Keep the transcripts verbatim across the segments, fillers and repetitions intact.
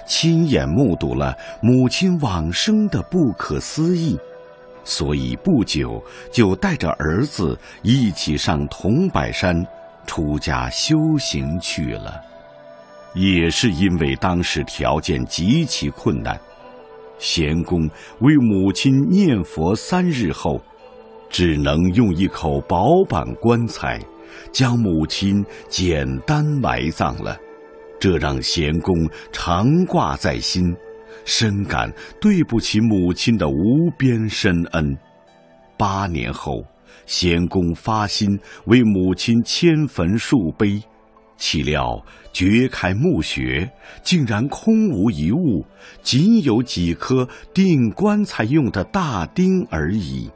亲眼目睹了母亲往生的不可思议，所以不久就带着儿子一起上桐柏山出家修行去了。也是因为当时条件极其困难，贤公为母亲念佛三日后，只能用一口薄板棺材将母亲简单埋葬了。这让贤公常挂在心，深感对不起母亲的无边深恩。八年后，贤公发心为母亲迁坟树碑，岂料掘开墓穴，竟然空无一物，仅有几颗钉棺材用的大钉而已。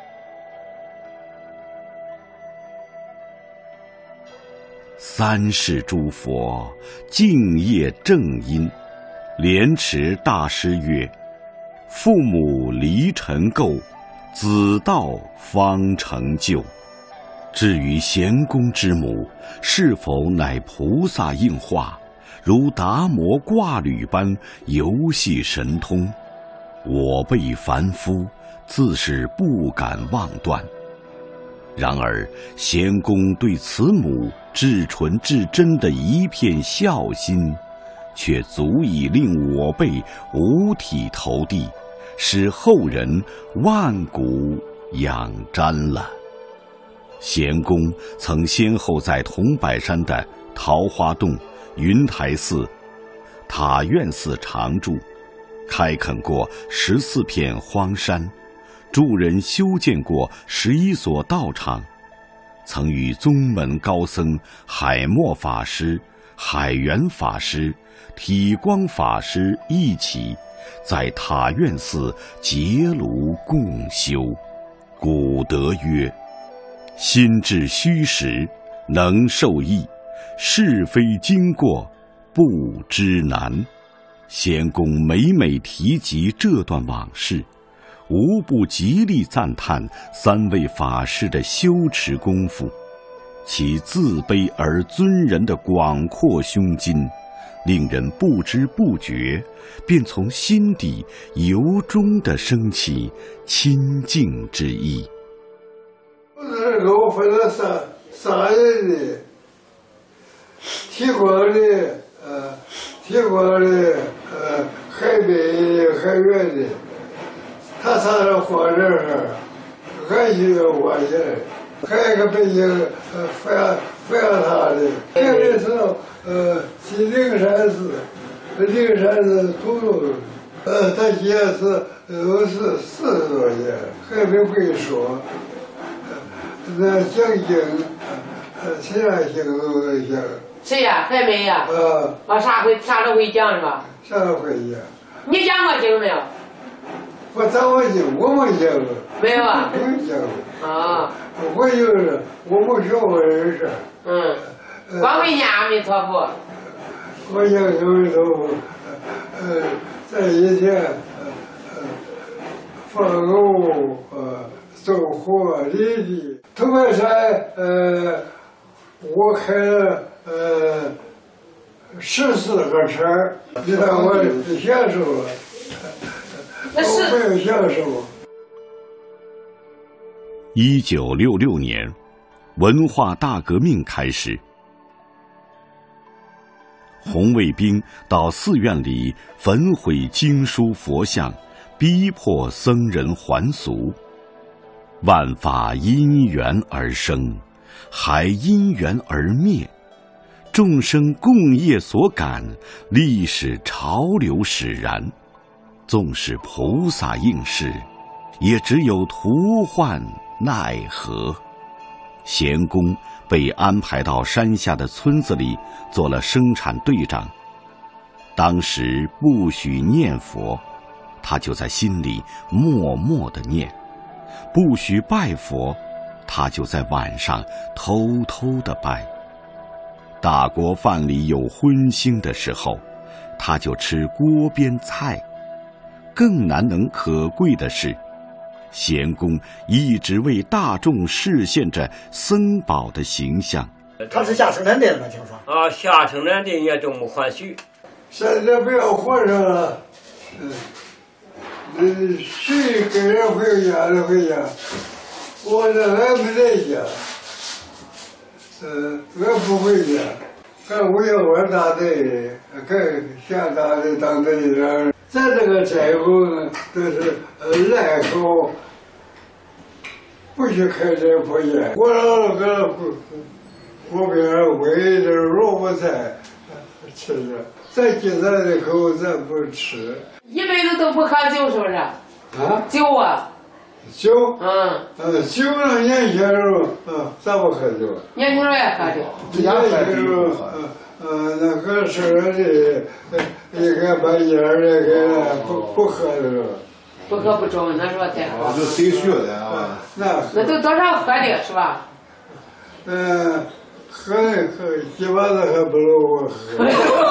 三世诸佛敬业正因，莲池大师曰：父母离尘垢，子道方成就。至于贤公之母是否乃菩萨应化，如达摩挂履般游戏神通，我辈凡夫自是不敢妄断。然而贤公对慈母至纯至真的一片孝心，却足以令我辈五体投地，使后人万古仰瞻了。贤公曾先后在桐柏山的桃花洞、云台寺、塔院寺常住，开垦过十四片荒山，助人修建过十一所道场，曾与宗门高僧海默法师、海源法师、体光法师一起在塔院寺结庐共修。古德曰：心至虚实，能受益；是非经过，不知难。贤公每每提及这段往事，无不极力赞叹三位法师的修持功夫，其自卑而尊人的广阔胸襟，令人不知不觉便从心底由衷地升起亲近之意。 这个我分了三三人的，提光的，呃，提光的，呃，海北的，海远的，他仨人放这儿，俺就我去，还有一个北京，呃，阜阳阜阳他的，这个是呃，西灵山寺，灵山寺土路，呃，他现在是都是四十多年，还没会说。那讲经，呃，其他经都会讲。 谁呀？还没呀？ 啊。 啊，啥会啥都会讲是吧？ 啥都会讲。 你讲过经没有？ 我讲过经，我没讲过。 没有啊？ 没讲过。 啊。 我就是我没学过人事。 嗯。光会念阿弥陀佛。 我讲阿弥陀佛，呃，在以前，呃，放牛，呃。走火犁地，桐柏山，呃，我开了呃十四个车，你看我享受了，我没有享受。 一九六六年，文化大革命开始，红卫兵到寺院里焚毁经书佛像，逼迫僧人还俗。万法因缘而生，还因缘而灭，众生共业所感，历史潮流使然。纵使菩萨应是，也只有徒唤奈何。贤公被安排到山下的村子里做了生产队长，当时不许念佛，他就在心里默默地念；不许拜佛，他就在晚上偷偷地拜。大锅饭里有荤腥的时候，他就吃锅边菜。更难能可贵的是，贤公一直为大众示现着僧宝的形象。 他是下生产队的吗？听说啊，下生产队也都没欢喜。 现在不要和尚了，嗯，嗯，谁跟人回家就回家，我这还没在家，嗯，我不回家，还为我打队，还下打的当队员。咱这个斋后呢，都是呃赖口，不许开斋破烟。我老个不锅边煨点萝卜菜吃着，再进咱的口咱不吃。 一辈子都不喝酒是不是？ 啊？ 酒啊？ 酒？ 嗯。 呃，酒那年轻时候，嗯，咱不喝酒。 年轻时候也喝酒。 年轻时候，嗯。嗯，那个是的，应该把烟儿那个不不喝的了。 不喝不中，那时候才喝。 就谁学的啊？ 那那都多少喝的是吧？ 嗯，喝喝几把子还不如我喝。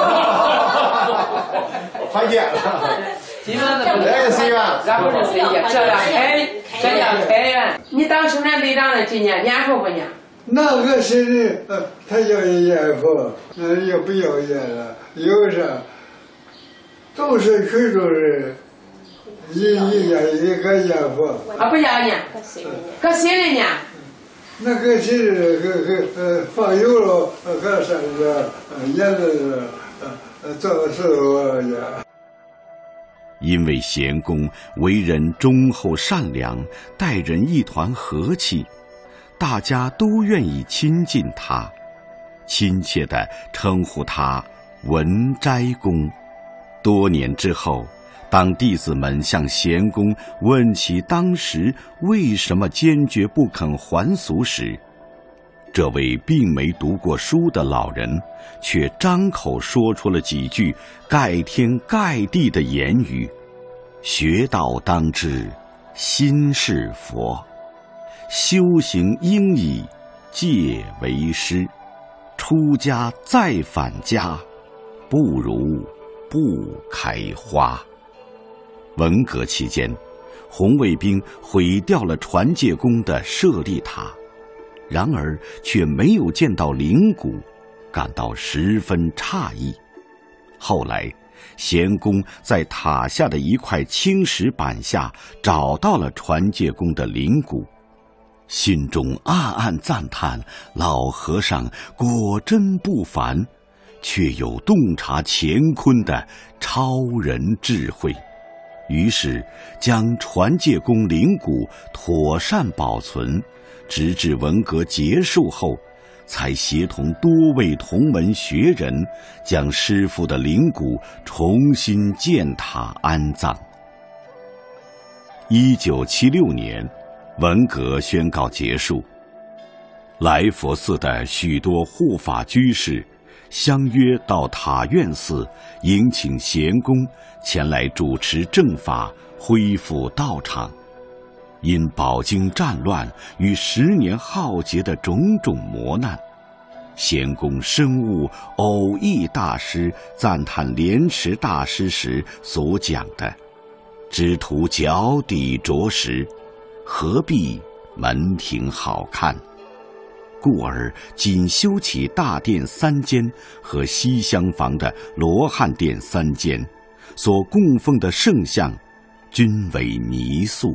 发现了。 基本上不来个谁呀？ 那不是谁呀？这样开，这样开呀！你当生产队长的今年年数不年？ 那个谁的，呃，他要烟佛，那也不要烟了，有啥？都是群众人，一一家一个烟佛。 啊，不要烟，搁谁的呢？ 那个谁的，个个呃放油了，搁啥子？呃，烟子呃呃做石头烟。 因为贤公为人忠厚善良，待人一团和气。大家都愿意亲近他，亲切地称呼他文斋公。多年之后，当弟子们向贤公问起当时为什么坚决不肯还俗时，这位并没读过书的老人却张口说出了几句盖天盖地的言语：学道当知，心是佛。修行应以戒为师，出家再返家，不如不开花。文革期间，红卫兵毁掉了传戒宫的舍利塔，然而却没有见到灵骨，感到十分诧异。后来，贤公在塔下的一块青石板下找到了传戒宫的灵骨，心中暗暗赞叹老和尚果真不凡，却有洞察乾坤的超人智慧。于是将传戒宫灵骨妥善保存，直至文革结束后，才协同多位同门学人将师父的灵骨重新建塔安葬。一九七六年，文革宣告结束，来佛寺的许多护法居士相约到塔院寺迎请贤公前来主持正法，恢复道场。因饱经战乱与十年浩劫的种种磨难，贤公深悟偶益大师赞叹莲池大师时所讲的“只图脚底着实，何必门庭好看”，故而仅修起大殿三间和西厢房的罗汉殿三间，所供奉的圣像均为泥塑。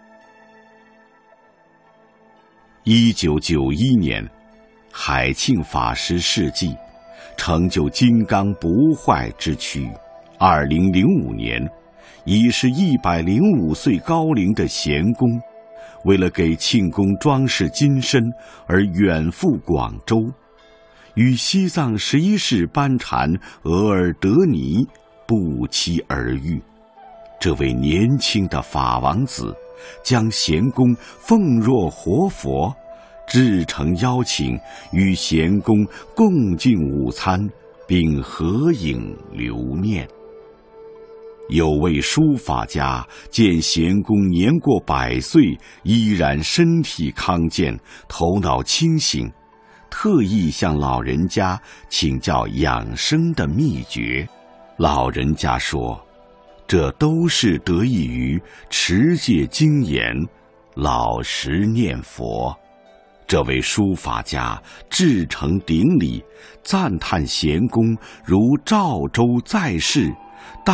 一九九一年，海庆法师事迹，成就金刚不坏之躯。二零零五年，已是一百零五岁高龄的贤公，为了给庆功装饰金身而远赴广州，与西藏十一世班禅额尔德尼不期而遇。这位年轻的法王子将贤公奉若活佛，至诚邀请与贤公共进午餐，并合影留念。有位书法家见贤公年过百岁，依然身体康健，头脑清醒，特意向老人家请教养生的秘诀。老人家说，这都是得益于持戒精严，老实念佛。 这位书法家至诚鼎礼，赞叹贤公如赵州在世，